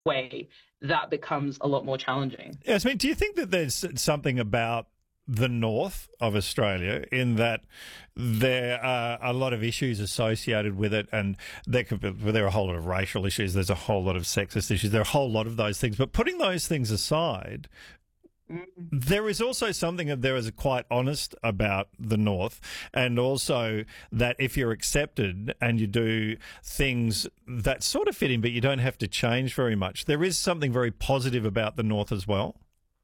way, that becomes a lot more challenging. Yes, I mean, do you think that there's something about the north of Australia in that there are a lot of issues associated with it, and there are a whole lot of racial issues, there's a whole lot of sexist issues, there are a whole lot of those things. But putting those things aside, there is also something that there is quite honest about the North, and also that if you're accepted and you do things that sort of fit in, but you don't have to change very much, there is something very positive about the North as well.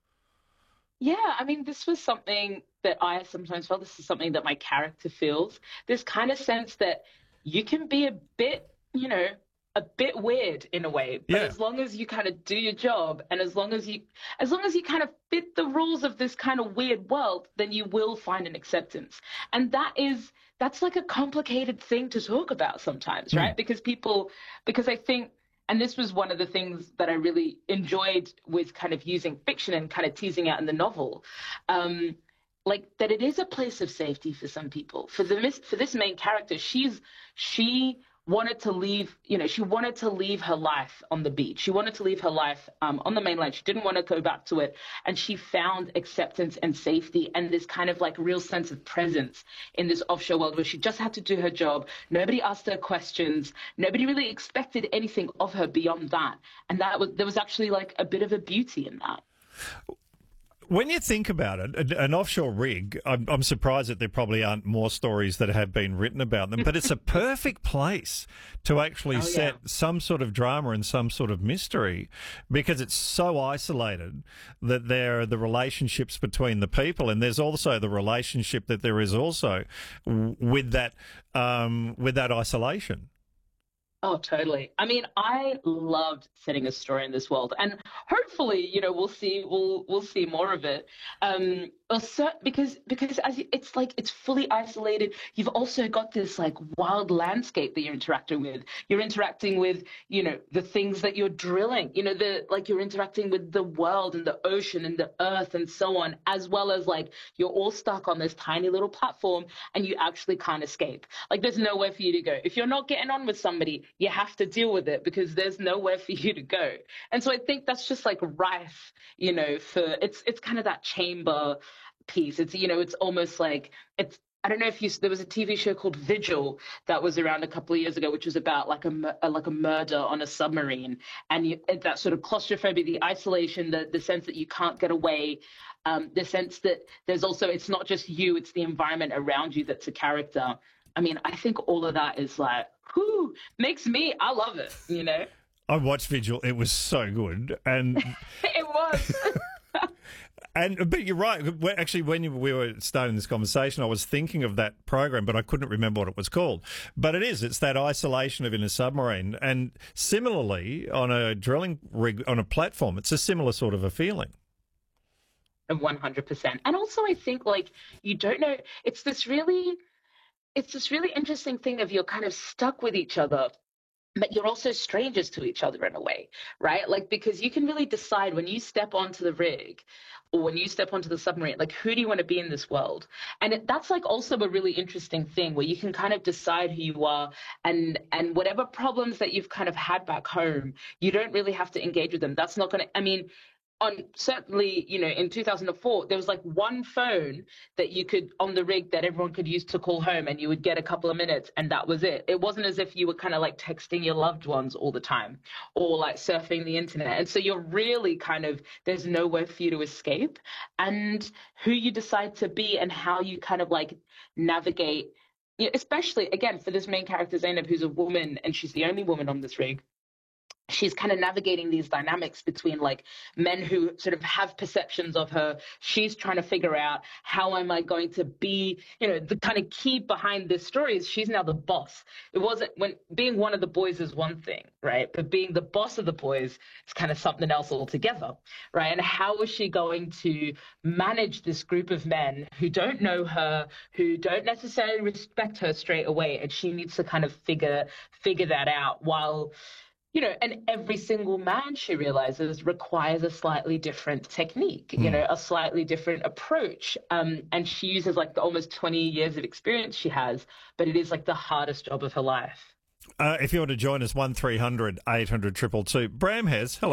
Yeah, I mean, this was something that I sometimes felt. This is something that my character feels. This kind of sense that you can be a bit, a bit weird in a way, but as long as you kind of do your job, and as long as you kind of fit the rules of this kind of weird world, then you will find an acceptance. And that's like a complicated thing to talk about sometimes, right? Because I think, and this was one of the things that I really enjoyed with kind of using fiction and kind of teasing out in the novel, like that it is a place of safety for some people. For this main character, she wanted to leave, she wanted to leave her life on the beach. She wanted to leave her life on the mainland. She didn't want to go back to it. And she found acceptance and safety and this kind of like real sense of presence in this offshore world where she just had to do her job. Nobody asked her questions. Nobody really expected anything of her beyond that. And there was actually like a bit of a beauty in that. When you think about it, an offshore rig, I'm surprised that there probably aren't more stories that have been written about them, but it's a perfect place to actually set some sort of drama and some sort of mystery, because it's so isolated that there are the relationships between the people, and there's also the relationship that there is also with that isolation. Oh, totally. I mean, I loved setting a story in this world, and hopefully, we'll see more of it. Because it's fully isolated. You've also got this like wild landscape that you're interacting with. You're interacting with, the things that you're drilling. You're interacting with the world and the ocean and the earth and so on, as well as like you're all stuck on this tiny little platform, and you actually can't escape. Like there's nowhere for you to go. If you're not getting on with somebody, you have to deal with it because there's nowhere for you to go. And so I think that's just like rife, for it's kind of that chamber piece. It's almost like I don't know if there was a TV show called Vigil that was around a couple of years ago, which was about like a murder on a submarine, and that sort of claustrophobia, the isolation, the sense that you can't get away, the sense that there's also, it's not just you, it's the environment around you that's a character. I mean, I think all of that is like, I love it, I watched Vigil. It was so good. And it was. But you're right. Actually, when we were starting this conversation, I was thinking of that program, but I couldn't remember what it was called. But it's that isolation of in a submarine. And similarly, on a drilling rig, on a platform, it's a similar sort of a feeling. 100%. And also, I think, like, you don't know, it's this really interesting thing of you're kind of stuck with each other, but you're also strangers to each other in a way, right? Like, because you can really decide when you step onto the rig or when you step onto the submarine, like, who do you want to be in this world? And that's like also a really interesting thing where you can kind of decide who you are, and whatever problems that you've kind of had back home, you don't really have to engage with them. That's not going to, I mean, certainly, in 2004, there was like one phone that you could on the rig that everyone could use to call home, and you would get a couple of minutes, and that was it. It wasn't as if you were kind of like texting your loved ones all the time or like surfing the internet. And so you're really kind of, there's nowhere for you to escape. And who you decide to be and how you kind of like navigate, especially again for this main character, Zainab, who's a woman, and she's the only woman on this rig. She's kind of navigating these dynamics between like men who sort of have perceptions of her. She's trying to figure out, how am I going to be, the kind of key behind this story is she's now the boss. It wasn't, when being one of the boys is one thing, right? But being the boss of the boys is kind of something else altogether, right? And how is she going to manage this group of men who don't know her, who don't necessarily respect her straight away? And she needs to kind of figure that out while, and every single man, she realizes, requires a slightly different technique, a slightly different approach. And she uses like the almost 20 years of experience she has, but it is like the hardest job of her life. If you want to join us, 1300 800 222. Bram Hez, hello.